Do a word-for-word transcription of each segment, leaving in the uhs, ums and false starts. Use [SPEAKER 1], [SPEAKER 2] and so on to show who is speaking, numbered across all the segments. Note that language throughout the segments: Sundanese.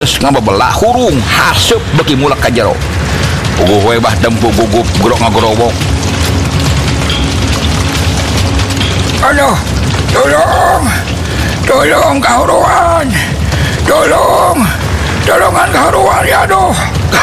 [SPEAKER 1] ngabebelah hurung haseup beki mulak ka jero. Puguh we bah dempu gugup grok ngagorowok. Aduh, tolong, tolong kahuruan, tolong, tolongan kahuruan ya aduh,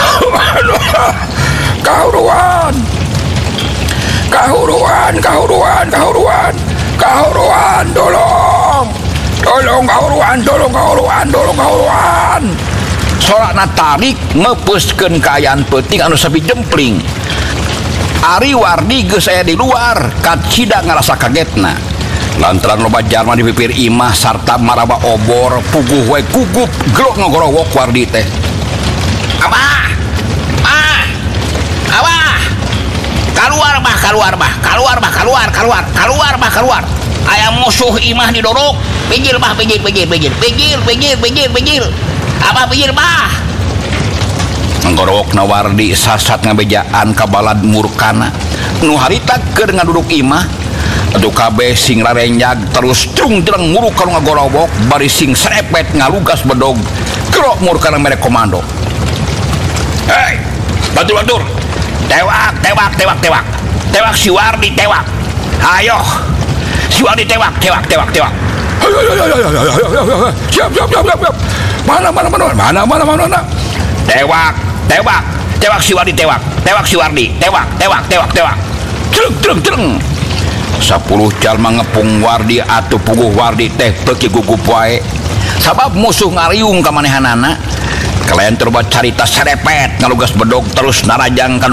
[SPEAKER 1] kahuruan, kahuruan, kahuruan, kahuruan, kahuruan, tolong, tolong kahuruan, tolong kahuruan, tolong kahuruan. Sorakna tarik ngepuskeun kaayaan peuting anu sapi jempling. Ari Wardi geus aya di luar, kacida ngarasa kagetna. Lantaran loba jalma di pipir imah sarta maraba obor, puguh we gugup grok ngagorowok Wardi teh. Abah, ah, abah, keluar bah, keluar bah, keluar bah, keluar, keluar, keluar bah, keluar. Aya musuh imah didorok, pinggir bah, pinggir, pinggir, pinggir, pinggir, pinggir, pinggir, pinggir. Abah pinggir bah. Ngagorowokna Wardi sasat ngabejaan ka balad murkana. Nu harita keur ngaduduk imah. Atuh kabeh sing rarenjag terus cung terang muruk kalau ngagorowok bari sing serepet ngalugas bedog kerok murkana mere komando. Hei, batur-batur. Tewak, tewak, tewak, tewak. Tewak si Wardi tewak. Ayo. Si Wardi tewak, tewak, tewak, tewak. Siap, siap, siap, siap. Mana, mana, mana, mana, mana, mana, mana. Tewak, tewak, tewak si Wardi tewak, tewak si Wardi, tewak, tewak, tewak, tewak. Cereng, cereng, cereng. Sepuluh jalma ngepung Wardi atuh puguh Wardi teh beki gugup wae. Sabab musuh ngariung ka manehanana. Kalian terba carita serepet ngalugas bedog terus narajang kana